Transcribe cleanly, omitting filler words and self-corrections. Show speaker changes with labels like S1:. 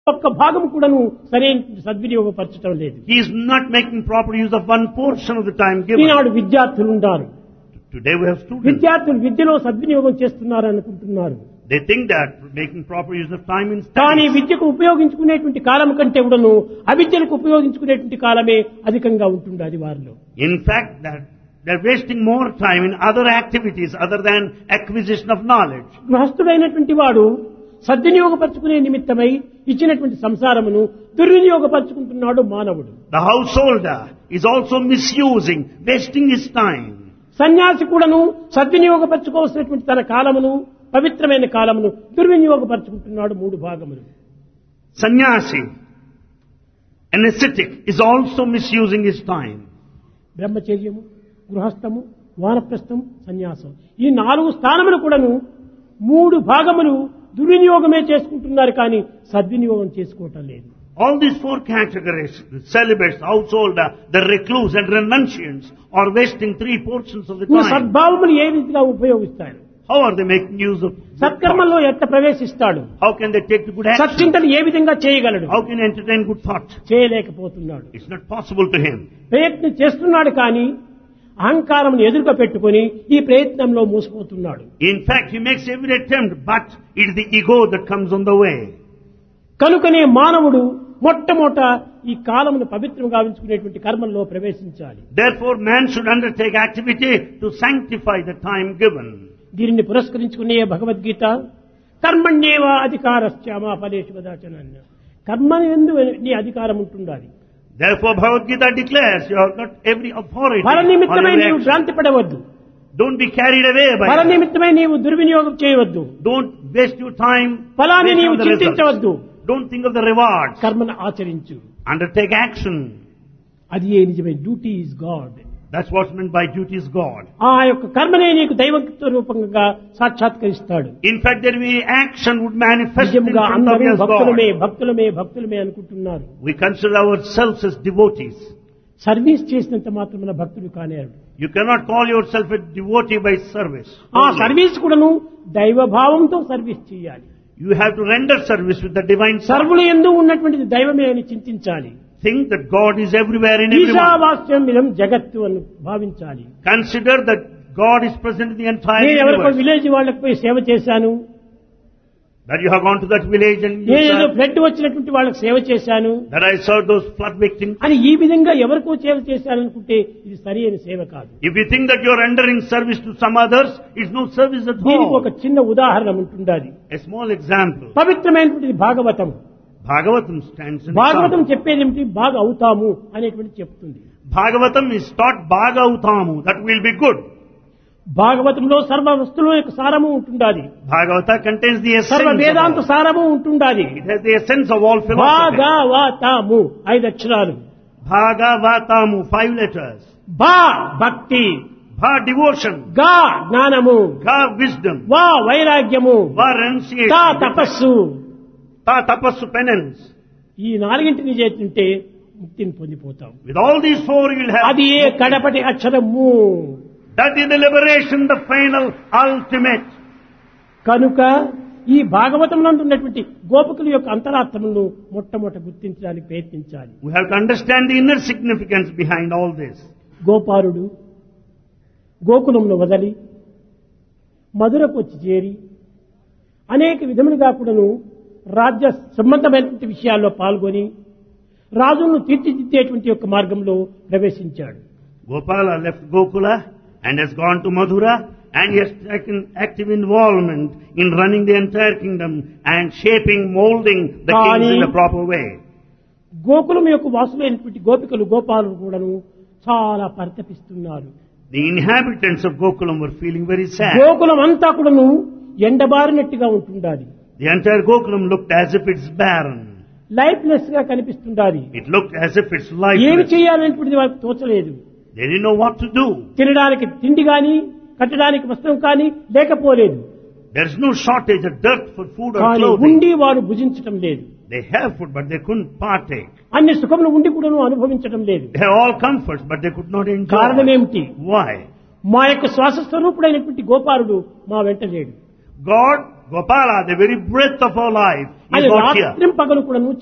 S1: ఒక్క భాగం కూడాను సరైన సద్వినియోగపరచడం లేదు.
S2: He is not making proper use of one portion of the time given.
S1: ఈనాడు విద్యార్థులు ఉన్నారు.
S2: Today we have students.
S1: విద్యార్థులు విద్యలో సద్వినియోగం చేస్తున్నారు అనుకుంటున్నారు.
S2: They think that making proper use of time in
S1: కానీ
S2: studies.
S1: విద్యకు ఉపయోగించుకునేటువంటి కాలం కంటే కూడాను అవిద్యలకు ఉపయోగించుకునేటువంటి కాలమే అధికంగా ఉంటుంది అది వారిలో.
S2: In fact, that they're wasting more time in other activities other than acquisition of knowledge.
S1: గృహస్థుడైనటువంటి వాడు సద్వినియోగపరచుకునే నిమిత్తమై ఇచ్చినటువంటి సంసారమును దుర్వినియోగపరచుకుంటున్నాడు మానవుడు.
S2: The householder is also misusing, wasting his time.
S1: సన్యాసి కూడాను సద్వినియోగపరచుకోవాల్సినటువంటి తన కాలమును పవిత్రమైన కాలమును దుర్వినియోగపరచుకుంటున్నాడు మూడు భాగములు.
S2: Sannyasi, an ascetic, is also misusing his time.
S1: బ్రహ్మచర్యము, గృహస్థము, వానప్రస్థం, సన్యాసం ఈ 4 స్థానములు కూడాను మూడు భాగములు దుర్వినియోగమే చేసుకుంటున్నారు కానీ సద్వినియోగం చేసుకోవటం లేదు.
S2: All these 4 categories, the celibates, householder, the recluse and renunciants, are wasting 3 portions of the
S1: ఈ
S2: time.
S1: సద్భావములు ఏ విధంగా ఉపయోగిస్తాడు?
S2: How are they making use of good
S1: సత్కర్మల్లో
S2: thoughts?
S1: ఎట్లా ప్రవేశిస్తాడు?
S2: How can they take the good action?
S1: సచ్చింతలు ఏ విధంగా చేయగలడు?
S2: How can he entertain good thought?
S1: చేయలేకపోతున్నాడు.
S2: It's not possible to him.
S1: ప్రయత్నం చేస్తున్నాడు కానీ అహంకారం ఎదురుగా పెట్టుకొని ఈ ప్రయత్నంలో మోసపోతున్నాడు.
S2: In fact, he makes every attempt, but it is the ego that comes on the way.
S1: కనుకనే మానవుడు మొట్టమొదట ఈ కాలమును పవిత్రం గావించుకునేటువంటి కర్మల్లో ప్రవేశించాలి.
S2: Therefore, man should undertake activity to sanctify the time given.
S1: దీనిని పురస్కరించుకునే భగవద్గీత కర్మణ్యేవ అధికారశ్చామా ఫలేషు కదాచన అన్న కర్మ యందు నీ అధికారం ఉంటుండాలి.
S2: Therefore, Bhagavad Gita declares you have got every authority.
S1: ఫల నిమిత్తమై
S2: on every
S1: నీవు
S2: action.
S1: భ్రాంతి పడవద్దు.
S2: Don't be carried away by
S1: ఫల
S2: it.
S1: నిమిత్తమై నీవు దుర్వినియోగం చేయవద్దు.
S2: Don't waste your time.
S1: ఫలాన్ని
S2: based
S1: నీవు
S2: on the results.
S1: చింతించవద్దు.
S2: Don't think of the rewards.
S1: కర్మను ఆచరించు.
S2: Undertake action.
S1: అది ఏ నిజమే duty is God.
S2: That's what's meant by duty is God.
S1: ఆ యొక్క కర్మనే నీకు దైవత్వ రూపంగా సాక్షాత్కరిస్తాడు.
S2: In fact, there will be action would manifest in
S1: నిజంగా
S2: front of
S1: అందరూ
S2: you as
S1: భక్తులమే
S2: God.
S1: భక్తులమే భక్తులమే అనుకుంటున్నారు.
S2: We consider ourselves as devotees.
S1: Service చేసినంత మాత్రమే భక్తుడు కానేరు.
S2: You cannot call yourself a devotee by service.
S1: ఆ
S2: only.
S1: సర్వీస్ కూడాను దైవభావంతో సర్వీస్ చేయాలి.
S2: You have to render service with the divine thought.
S1: సర్వులు ఎందు ఉన్నటువంటిది దైవమే అని చింతించాలి.
S2: Think that God is everywhere in everyone.
S1: ఈశావాస్యం ఇదం జగత్తు అని భావించాలి.
S2: Consider that God is present in the entire
S1: నేను ఎవరికో
S2: universe.
S1: విలేజ్ వాళ్ళకి పోయి సేవ చేశాను,
S2: That you have gone to that village and you
S1: నేను ఏదో
S2: serve,
S1: ఫ్లడ్ వచ్చినటువంటి వాళ్ళకి సేవ చేశాను
S2: that I served those flood victims.
S1: అని ఈ విధంగా ఎవరికో సేవ చేశాననుకుంటే ఇది సరి అయిన సేవ కాదు.
S2: If you think that you are rendering service to some others, it's no service at
S1: దీనికి ఒక
S2: all.
S1: చిన్న ఉదాహరణ ఉంటుండాలి.
S2: A small example.
S1: పవిత్రమైనటువంటిది Bhagavatam.
S2: Bhagavatam stands in
S1: Bhagavatam
S2: example.
S1: చెప్పేది ఏమిటి? బాగా అవుతాము అనేటువంటి చెప్తుంది.
S2: Bhagavatam is taught Bhagautamu, that will be good.
S1: భాగవతంలో సర్వ వస్తువుల యొక్క సారము ఉంటుండాలి.
S2: Bhagavata contains the
S1: సర్వ
S2: essence
S1: వేదాంత
S2: of all.
S1: సారము ఉంటుండాలి.
S2: It has the essence of all philosophy.
S1: భాగవతము 5 అక్షరాలు.
S2: Bhagavatamu, 5 letters.
S1: భా భక్తి,
S2: Bha, devotion.
S1: గా జ్ఞానము,
S2: Ga, wisdom.
S1: వా వైరాగ్యము,
S2: Va,
S1: తా
S2: renunciation.
S1: తపస్సు.
S2: Ta, tapassu, penance.
S1: ఈ 4 చేస్తుంటే ముక్తిని పొందిపోతాం.
S2: With all these 4 you will have.
S1: అది ఏ కడపటి అక్షరము.
S2: That is the liberation, the final, ultimate.
S1: కనుక ఈ భాగవతంలో ఉన్నటువంటి గోపికల యొక్క అంతరార్థములను మొట్టమొదట గుర్తించడానికి ప్రయత్నించాలి.
S2: We have to understand the inner significance behind all this.
S1: గోపాలుడు గోకులంలో వదలి మధురకు వచ్చి చేరి అనేక విధములుగా కూడాను రాజ్య సంబంధమైనటువంటి విషయాల్లో పాల్గొని రాజును తీర్చిదిద్దేటువంటి యొక్క మార్గంలో ప్రవేశించాడు.
S2: Gopala left Gokula and has gone to Madhura, and he has taken active involvement in running the entire kingdom and shaping, molding the kings in a proper way.
S1: Gokulam యొక్క వాసులైనటువంటి గోపికలు గోపాలుడు కూడాను చాలా పరితపిస్తున్నారు.
S2: The inhabitants of Gokulam were feeling very sad.
S1: Gokulam అంతా కూడాను ఎండబారినట్టుగా ఉంటుండాలి.
S2: The entire Gokulam looked as if it's barren.
S1: Lifeless గా కనిపిస్తుండాలి.
S2: It looked as if it's
S1: ఏమి
S2: lifeless.
S1: చేయాలనేటువంటిది వాళ్ళకి తోచలేదు.
S2: They didn't know what to do.
S1: తినడానికి తిండి గాని కట్టడానికి వస్త్రం కానీ లేకపోలేదు.
S2: There's no shortage of dirt for food or
S1: కానీ
S2: clothing.
S1: ఉండి వారు భుజించటం లేదు.
S2: They have food, but they couldn't partake.
S1: అన్ని సుఖములు ఉండి కూడాను అనుభవించటం లేదు.
S2: They have all comforts, but they could not enjoy.
S1: కారణం ఏమిటి?
S2: Why?
S1: మా యొక్క శ్వాస స్వరూపుడైనటువంటి గోపాలుడు మా వెంట లేడు.
S2: God, Gopala, the very breath of our life,
S1: అది
S2: is not here.
S1: రాత్రి పగలు కూడా